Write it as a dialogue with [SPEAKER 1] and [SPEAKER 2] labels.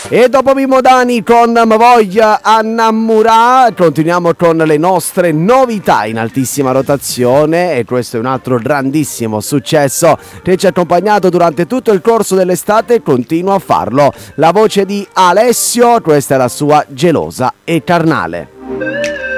[SPEAKER 1] E dopo Mimmo Dani con M'voglia Annamurà continuiamo con le nostre novità in altissima rotazione, e questo è un altro grandissimo successo che ci ha accompagnato durante tutto il corso dell'estate e continua a farlo. La voce di Alessio, questa è la sua Gelosa e Carnale.